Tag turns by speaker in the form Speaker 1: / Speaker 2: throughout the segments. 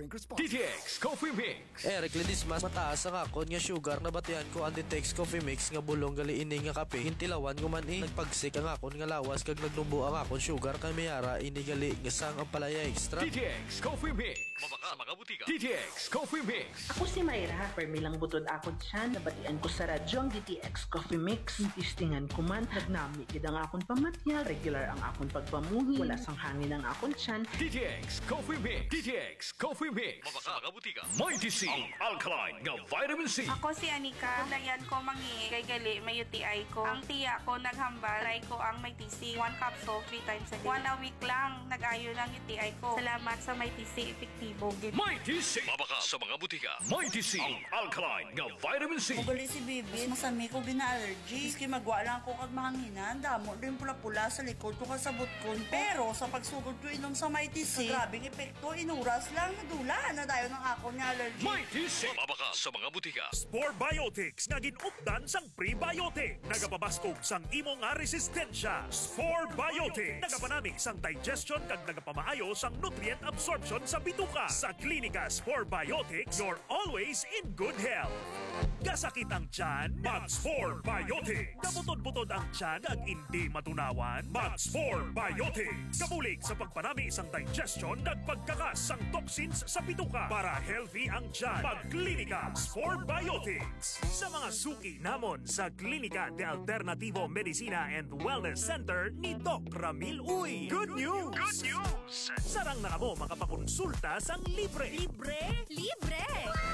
Speaker 1: drink responsibly. DTX Coffee Mix.
Speaker 2: Eric Ledismas, mataas ang akon nga sugar na batian ko ang DTX Coffee Mix nga bulong gali ini nga kape. Hintilawan ko man nagpagsik ang akon nga lawas kag nagnubo ang akon sugar kay mayara ini gali nga sang ang palaya extra.
Speaker 1: DTX Coffee Mix. Mabaka sa mga butika. DTX Coffee Mix.
Speaker 3: Ako si Mayra, permilang butod ako dyan, nabatian ko sa radyo ang DTX Coffee Mix. Tistingan ko man, nagnami gid ang akon pamatyal, regular ang akon pagpamuhi, wala sang hangin ang akon tiyan.
Speaker 1: DTX Coffee Mix. DTX Coffee Mix. Mabaka sa mga butika. Mighty C. Ang alkaline nga vitamin C.
Speaker 4: Ako si Anika, layan ko mangi kay gali may UTI ko. Ang tiya ko naghambal, try ko ang may TC. 1 capsule 3 times a day. 1 a week lang, nag-ayo lang UTI ko. Salamat sa may TC, epektibo.
Speaker 1: Mighty C. Mabaka sa mga butika. Mighty C. Ang alkaline nga vitamin C.
Speaker 5: Ugali si Bibi, masami ko gina-allergy. Iski magwa lang ko kag mahanginan, damo din pula-pula sa likod ko kasabot ko. Pero sa pagsugod ko inom sa Mighty C, grabing epekto, inuras lang, nadula na dayo ng ako ni allergy.
Speaker 1: Mighty C. Mabaka sa mga butika.
Speaker 6: Spore Biotics nga ginupdan sang prebiotic. Nagapabaskog sang imo nga resistensya. Spore Biotics nagapanami sang digestion kag nagapamaayo sang nutrient absorption sa bituka. Sa Klinika Spore Biotics, you're always in good health. Gasakit ang tiyan, mag-Spore Biotics. Kabutod-butod ang tiyan kag hindi matunawan, mag-Spore Biotics. Kabulig sa pagpanami sang digestion kag pagkakas sang toxins sa bituka para healthy ang tiyan. Pag-Klinika Spore Biotics. Sa mga suki namon sa Klinika de Alternativo Medicina and Wellness Center ni Doc Ramil Uy. Good news! Good news! Sarang na kamo makapakonsulta sang libre. Libre?
Speaker 7: Libre!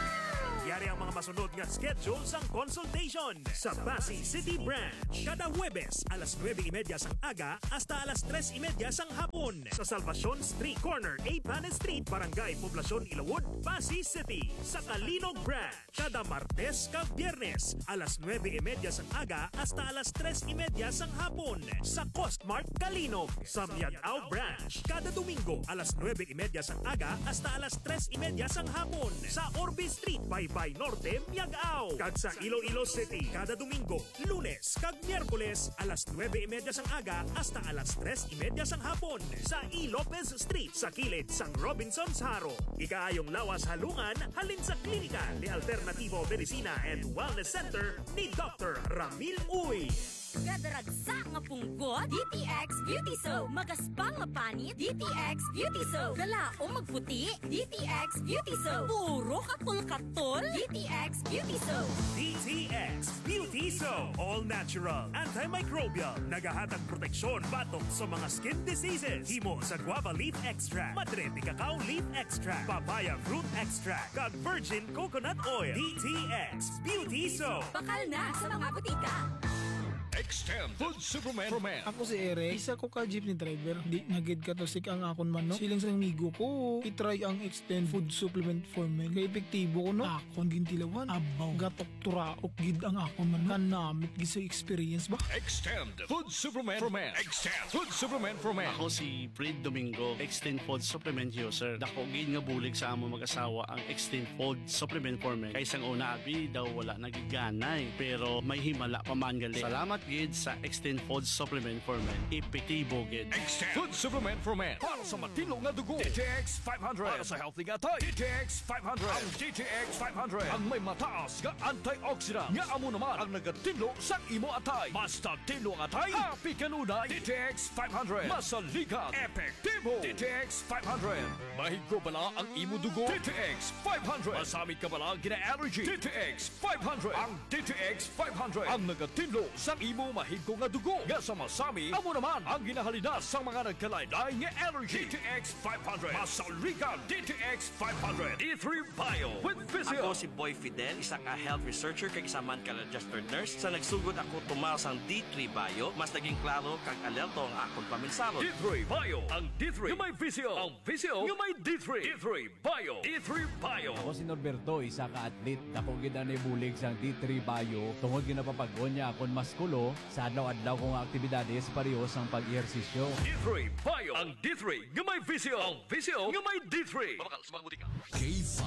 Speaker 6: Yari ang mga masunod nga schedule sang consultation sa Pasay City Branch. Kada Huwebes, alas 9:30 sang aga hasta alas 3:30 sang hapon. Sa Salvacion Street Corner, A. Panes Street, Barangay Poblacion, Ilawod, Pasay City. Sa Kalinog Branch, kada Martes kag Biyernes, alas 9:30 sang aga hasta alas 3:30 sang hapon. Sa Costmart, Kalinog. Sa Miagao Branch, kada Domingo, alas 9:30 sang aga hasta alas 3:30 sang hapon. Sa Orbe Street, Baybay Norte, Miagao. Kag sa Iloilo City, kada Domingo, Lunes kag Miyerkules, alas 9:30 sang aga hasta alas 3:30 sang hapon. Sa E. Lopez Street, sa kilid sang Robinson's Haro. Ikaayong lawas halungan, halin sa Klinika de Alternativo Medicina and Wellness Center ni Dr. Ramil Uy.
Speaker 7: Gadaragsa nga punggot, DTX Beauty Soap. Magaspang nga panit, DTX Beauty Soap. Galaom magputi, DTX Beauty Soap. Puro katol-katol, DTX Beauty Soap.
Speaker 6: DTX Beauty Soap. All natural, antimicrobial, nagahatag proteksyon batok sa mga skin diseases. Himo sa guava leaf extract, madre de cacao leaf extract, papaya fruit extract, kag virgin coconut oil. DTX Beauty Soap.
Speaker 7: Bakal na sa mga butika.
Speaker 1: Extend Food Superman for Men.
Speaker 8: Ako si Eric, isa ko ka jeepney driver. Di nagid ka to sik ang akon manok. Siling sa migo ko, itry ang Extend Food Supplement for Men. Kaya epektibo ko no, akon gintilawan. Abaw, gatok turaok gid ang akon manok. Kanamit gid sa experience ba?
Speaker 1: Extend Food Supplement for Men. Extend Food Supplement for Men.
Speaker 9: Ako si Fred Domingo, Extend Food Supplement user. Dako gid nga bulig sa amo mag-asawa ang Extend Food Supplement for Men. Kaysang una abi daw wala nagiganay, pero may himala pa man gali. Salamat gid sa Extend Food Supplement for Men. Epektibo gid.
Speaker 1: Extend Food Supplement for Men. Para sa matino nga dugo, DTX 500. Para sa healthy nga tay, DTX 500. Ang DTX 500 ang may mataas nga antioxidant nga amo naman ang nagatino sa imo atay. Basta tino nga atay, happy kanunay. DTX 500 masalikat, epektibo. DTX 500 mahigo bala ang imo dugo. DTX 500 masamit ka bala gina-allergy. DTX 500 ang DTX 500 ang nagatino sa imo mahigko nga dugo nga sa masami amo naman ang ginahalinas sa mga nagkalaylay nga allergy. DTX 500 masalikan. DTX 500 D3 Bio with Physio.
Speaker 10: Ako si Boy Fidel, isa ka health researcher kag isa man ka registered nurse. Sa nagsugod ako tumaw sang D3 Bio, mas naging klaro kag alerto ang akong paminsaro.
Speaker 1: D3 Bio, ang D3 nga may Physio, ang Physio nga may D3. D3 Bio, D3 Bio.
Speaker 11: Ako si Norberto, isa ka atlet. Dako gid na bulig sang D3 Bio. Tungod ginapapagod niya akon maskulo sa adlaw-adlaw kong aktibidades parehas ang pag-ehersisyo.
Speaker 1: D3 Bio, ang D3 nga may Physio, ang Physio nga may D3. Mabakal sa mga butika.
Speaker 12: K5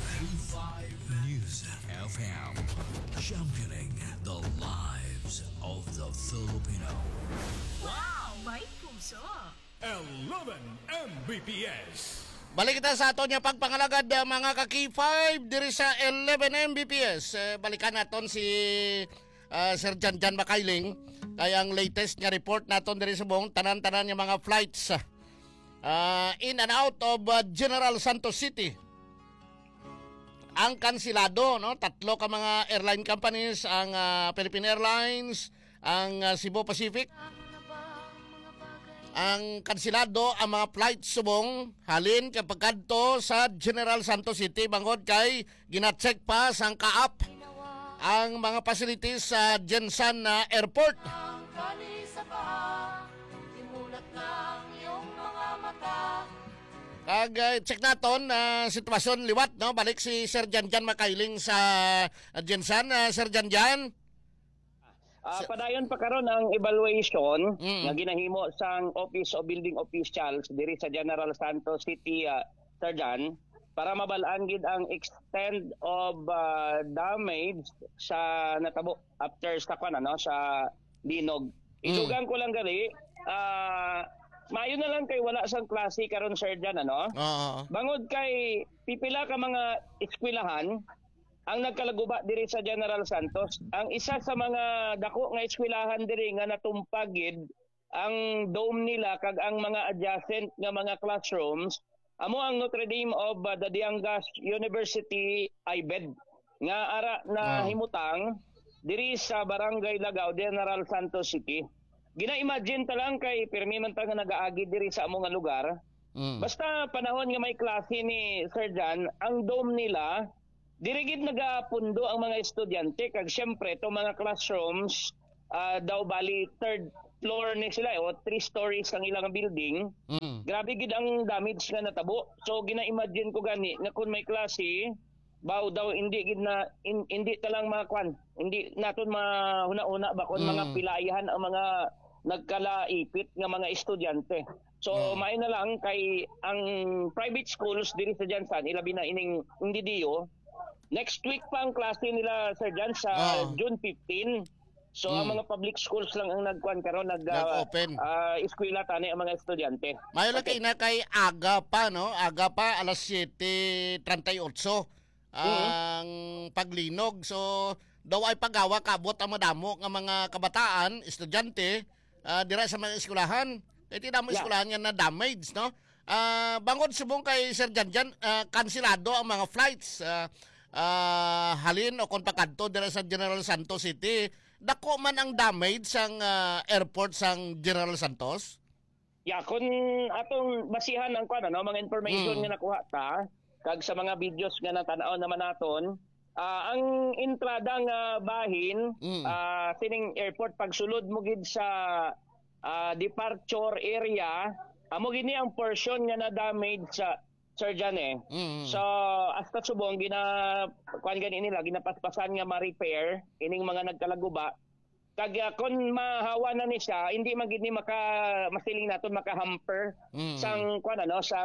Speaker 12: News FM, championing the lives of the Filipino.
Speaker 7: Wow! May puso!
Speaker 6: 11 Mbps.
Speaker 13: Balik kita sa ato niya pagpangalagad mga ka-K5 diri sa 11 Mbps. Balikan naton si Sir Jan Makailing kay ang latest nga report naton diri sa buong tanan-tanan nga mga flights in and out of General Santos City. Ang kansilado, no? 3 ka mga airline companies, ang Philippine Airlines, ang Cebu Pacific. Ang kansilado ang mga flight subong halin kapag kadto sa General Santos City bangod kay gina-check pa sang kaap ang mga facilities sa Jensan Airport. Check naton sitwasyon liwat, no? Balik si Sir Jan Makailing sa Jensan. Sir Jan.
Speaker 14: Padayon pa karon ang evaluation nga ginahimo sang Office of Building Officials diri sa General Santos City, Sir Jan, para mabalaan gid ang extent of damage sa natabo after sa sa linog. Idugang ko lang gali, maayo na lang kay wala sang klase karon, Sir Jan, bangod kay pipila ka mga eskwelahan ang nagkalaguba diri sa General Santos. Ang isa sa mga dako nga eskwelahan diri nga natumpagid ang dome nila kag ang mga adjacent nga mga classrooms amo ang Notre Dame of the Diangas University IBED nga ara na himutang diri sa Barangay Lagaw, General Santos City. Gina-imagine ta lang kay pirmi man ta nga nagaagi diri sa among nga lugar. Basta panahon nga may klase ni Sir Jan, ang dome nila dirigid nagapundo ang mga estudyante kag syempre itong mga classrooms daw bali 3rd floor ni sila o 3 stories ang ilang building. Grabe gid ang damage nga natabo. So gina-imagine ko gani nga kung may klase baw daw hindi gid na hindi talang makakwan. Hindi naton mahuna-una ba kon mga pilayahan ang mga nagkalaipit nga mga estudyante. So may na lang kay ang private schools diri sa Jansan ilabi na ining Indidio. Next week pa ang klase nila, Sir Jan, sa June 15. So ang mga public schools lang ang nagkuan karon nag-open. Eskwela tani ang mga estudyante.
Speaker 13: Mayo lang kay na kay aga pa, no? Aga pa alas 7:38 ang paglinog. So daw ay pagawa kabot ang madamo nga mga kabataan, estudyante dira sa mga eskwelahan. Kay ti damo eskwelahan nga na damage, no? Bangod subong kay Sir Jan, kansilado ang mga flights. Halin o kung pakadto dira sa General Santos City, dako man ang damage sang airport sang General Santos?
Speaker 14: Kung atong basihan ang mga information nga nakuha ta kag sa mga videos nga natanaw naman naton, ang entrada nga bahin sining airport pagsulod mo gid sa departure area, amo gini ang portion nga na damage sa Sir Jan So hasta subong kuan gani nila ginapaspasan nga ma-repair ining mga nagkalaguba. Kag kon mahawa na ni siya, hindi man gid ni masiling naton makahamper sang kuan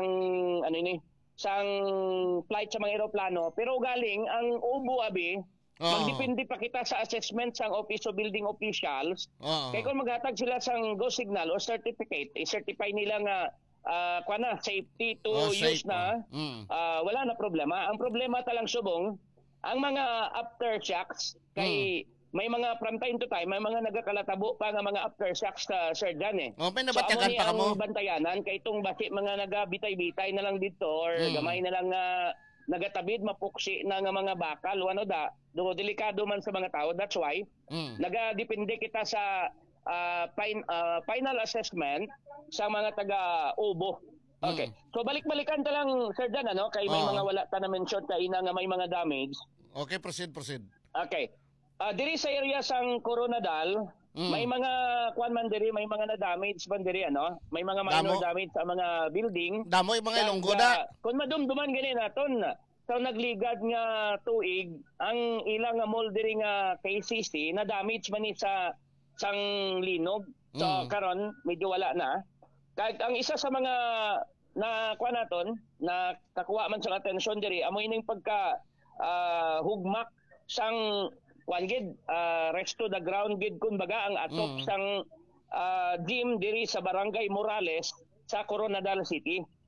Speaker 14: sang flight sa mga eroplano. Pero galing ang ubo abi magdepende pa kita sa assessment sang Office of Building Officials. Kay kung maghatag sila sang go signal o certificate, i-certify nila nga safety to use na, wala na problema. Ang problema talang subong, ang mga aftershocks, kay may mga from time to time, may mga nagakalatabo pa nga mga aftershocks sa Sir Jan So amo ni ang bantayanan, kay itong basi mga nagabitay-bitay na lang dito or gamay na lang nagatabid, mapuksi na nga mga bakal, delikado man sa mga tao. That's why, nagadepende kita sa final assessment sa mga taga-ubo. Okay. So balik-balikan ta lang, Sir Jan, kay may mga wala ta na mention kay ina nga may mga damage.
Speaker 13: Okay, proceed.
Speaker 14: Okay. Diri sa area sang Coronadal, may mga kuan man diri, may mga na-damage man diri, may mga minor damage sa mga building.
Speaker 13: Damo yung mga ilonggo da.
Speaker 14: Kung madumduman gani naton, sa nagligad nga tuig, ang ilang nga mall diri nga KCC na damage man ni sa sang linog. So karon medyo wala na. Kag ang isa sa mga na kuan naton na kakuha man sa atensyon diri amo ining pagka hugmak sang kuan gid resto the ground gid kumbaga ang atop sang gym diri sa Barangay Morales sa Coronadal City.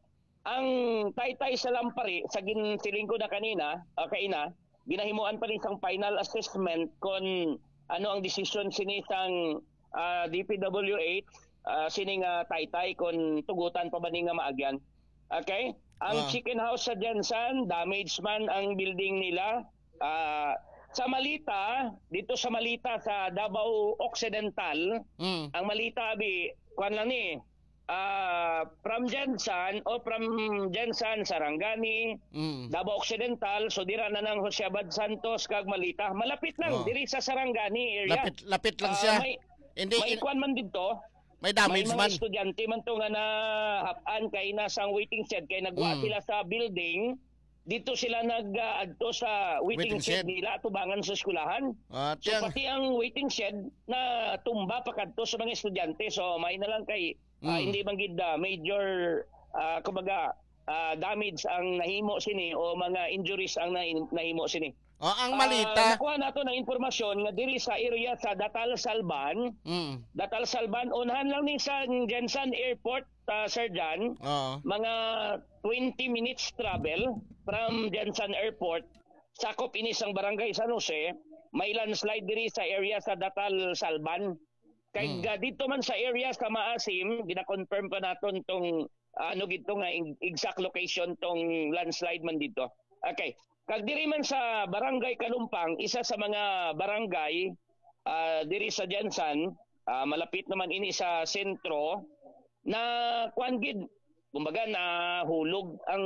Speaker 14: ang taytay sa Lampari sa ginsiling ko na kaina, ginahimuan pa rin isang final assessment kung ano ang desisyon sinisang DPWH sining taytay kung tugutan pa ba ni nga maagyan. Okay? Ang chicken house sa Jensan, damage man ang building nila. Sa Malita, dito sa Malita sa Davao Occidental, ang Malita abi kuan lang ni from Jensan Sarangani, Davao Occidental, so dira na ng Jose Abad Santos kag Malita. Malapit lang diri sa Sarangani area.
Speaker 13: Lapit lang siya.
Speaker 14: May kuan man dito.
Speaker 13: May damage
Speaker 14: may
Speaker 13: man.
Speaker 14: May estudyante man to nga na hapan kay nasang waiting shed kay nagwa sila sa building. Dito sila nag-adto sa waiting shed nila tubangan sa eskwelahan. So pati ang waiting shed na tumba pa kadto sa mga estudyante. So may na lang kay hindi man gid major damage ang nahimo sini o mga injuries ang nahimo sini.
Speaker 13: Ang Malita.
Speaker 14: Nakuha nato ng impormasyon nga diri sa area sa Datal Salban. Datal Salban, unahan lang ni sa Jensan Airport, Sir John. Mga 20 minutes travel from Jensan Airport. Sakop ini sang barangay San Jose. May landslide diri sa area sa Datal Salban. Kay dito man sa area sa Maasim, gina-confirm pa naton tong nga exact location tong landslide man dito. Okay. Kag diri man sa Barangay Kalumpang, isa sa mga barangay diri sa Jensan, malapit naman ini sa sentro na kuan gid kumbaga na hulog ang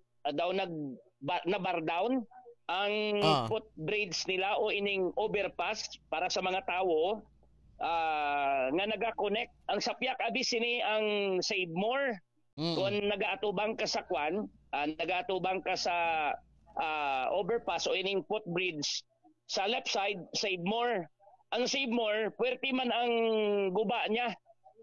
Speaker 14: na bar down ang footbridge nila o ining overpass para sa mga tawo nga naga-connect ang sapyak abis ini ang Save More kung nagaatubang ka sa kuan, nagaatubang ka sa overpass o ining footbridge sa left side, Save More. Ang Save More, puwerte man ang guba niya.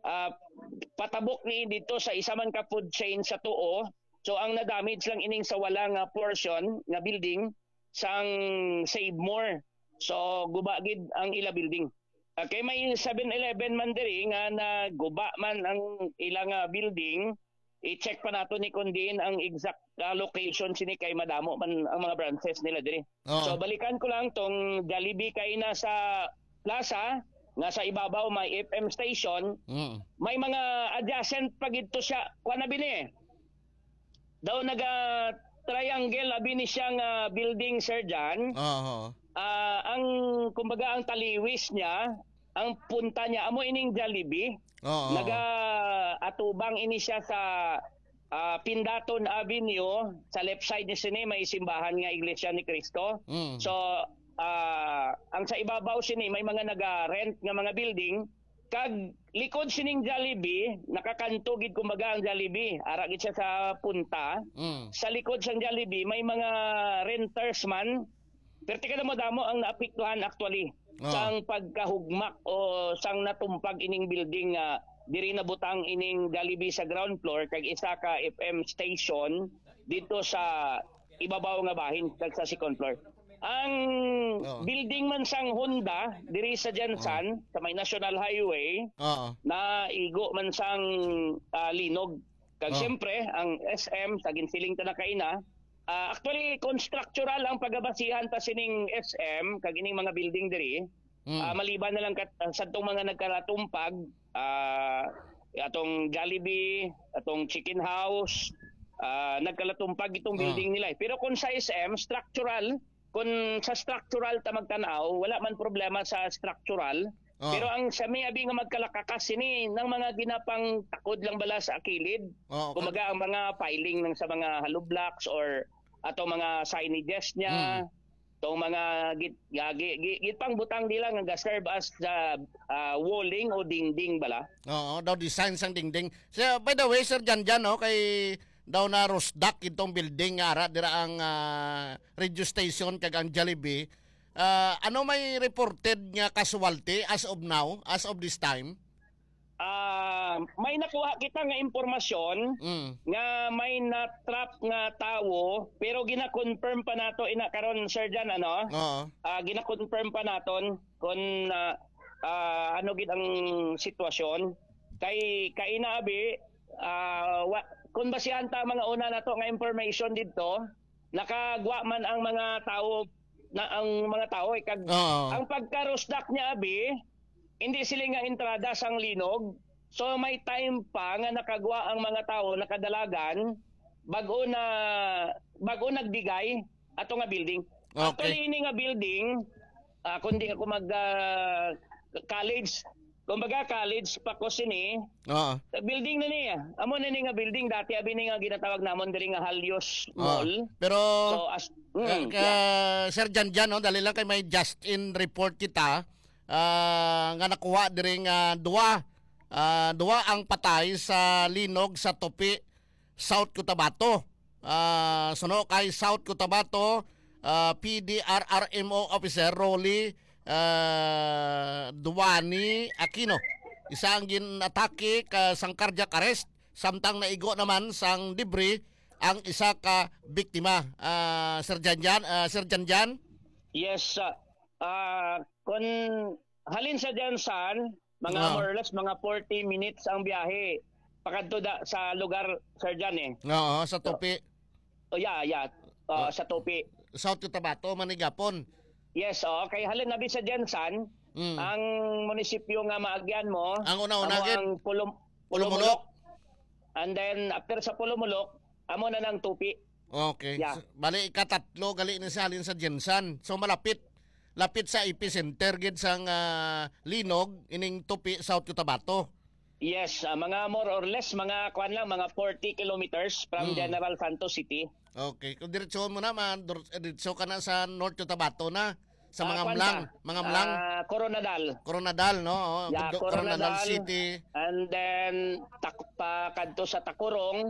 Speaker 14: Patabok ni dito sa isa man ka food chain sa tuo. So ang na-damage lang ining sa walang portion nga building sang Save More. So guba gid ang ila building. Okay, may 7-Eleven man diri nga naguba man ang ilang building. I-check pa nato ni Kundin ang exact location sini kay madamo man ang mga branches nila diri. So balikan ko lang tong Jollibee kay na sa plaza nga sa ibabaw may FM station. May mga adjacent pa gidto siya. Kuan na bini. Daw naga triangle abi ni siyang building, Sir John. Ang kumbaga ang taliwis niya, ang punta niya amo ining Jollibee. Naga-atubang ini siya sa Pindaton Avenue. Sa left side ni sini may simbahan nga Iglesia ni Cristo. So, ang sa ibabaw sini may mga naga-rent nga mga building. Kag likod sining Jollibee, nakakanto gid kumbaga ang Jollibee. Ara gid siya sa punta. Sa likod sang Jollibee may mga renters man. Pero tika mo damo ang naapektuhan actually. Sang pagkahugmak o sang natumpag ining building diri na butang ining Jollibee sa ground floor kag isa ka FM station dito sa ibabaw nga bahin kag sa second floor. Ang building man sang Honda diri sa Jensan sa may National Highway na igo man sang linog. Kag siyempre ang SM sa ginsiling ta na kaina actually constructural ang pagabasihan ta sining SM kag ining mga building diri. Maliban na lang sadtong mga nagkaratumpag atong Jollibee, atong Chicken House, nagkalatumpag itong building nila. Pero kung sa SM structural, kung sa structural ta magtanaw, wala man problema sa structural. Pero ang sa may abi nga magkalakakas ini ng mga ginapang takod lang bala sa akilid. Kumaga ang mga piling ng sa mga hollow blocks or atong mga signages niya, tong mga gitpang butang nila nga serve as the walling o dingding bala.
Speaker 13: Daw design sang dingding. So, by the way, Sir Janjan, kay daw na Rosdak itong building ara dira ang radio station kag ang Jollibee. Ano may reported nga casualty as of now, as of this time?
Speaker 14: May nakuha kita nga impormasyon nga may na-trap nga tawo pero gina-confirm pa nato ina karon, Sir Jan, gina-confirm pa naton kung ano gid ang sitwasyon kay kainaabi kung basihan ta mga una na to nga information dito, nakagwa man ang mga tao kag ang pagkarusdak niya abi, hindi sila nga entrada sang linog. So may time pa nga nakagwa ang mga tao nakadalagan bago nagdigay ato nga building. Actually ini nga building kundi ako mag college, kumbaga college pa ko sini. Building na niya. Amo na ni nga building dati abi ni nga ginatawag namon diri nga Halios Mall.
Speaker 13: Pero
Speaker 14: so
Speaker 13: Sir Janjan, no, dali lang kay may just in report kita nga nakuha diri nga duwa ang patay sa linog sa Tupi, South Cotabato. Suno kay South Cotabato PDRRMO officer Rolly Duwani Aquino. Isa ang ginatake sang cardiac arrest, samtang naigo naman sang debris ang isa ka biktima. Sir Janjan?
Speaker 14: Yes, kung halin sa Jansan, mga more or less mga 40 minutes ang biyahe pakadto sa lugar, Sir Jan eh.
Speaker 13: Oo, sa Tupi.
Speaker 14: Sa Tupi.
Speaker 13: South Cotabato, Manigapon.
Speaker 14: Yes, kay halin nabi sa Jansan, ang munisipyo nga maagyan mo,
Speaker 13: ang una-una
Speaker 14: ang Pulumulok. And then after sa Pulumulok, amo na ng Tupi.
Speaker 13: Okay. Yeah. Bali ikatatlo gali ni sa halin sa Jansan. So malapit sa epicenter gid sang linog ining Tupi, South Cotabato.
Speaker 14: Yes, mga more or less mga kuan lang mga 40 kilometers from General Santos City.
Speaker 13: Okay, kung diretso mo naman, diretso ka na sa North Cotabato na sa mga Mlang. Coronadal, no?
Speaker 14: Yeah,
Speaker 13: Coronadal City.
Speaker 14: And then kadto sa Takurong.